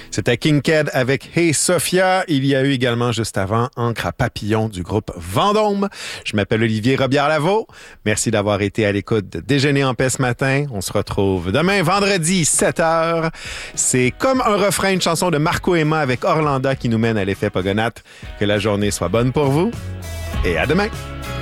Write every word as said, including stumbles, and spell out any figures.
C'était Kinked avec Hey Sophia. Il y a eu également juste avant Encre à papillon du groupe Vendôme. Je m'appelle Olivier Robillard-Lavaux. Merci d'avoir été à l'écoute de Déjeuner en paix ce matin. On se retrouve demain, vendredi, sept heures. C'est comme un refrain, une chanson de Marco Emma avec Orlanda qui nous mène à l'effet Pogonat. Que la journée soit bonne pour vous et à demain.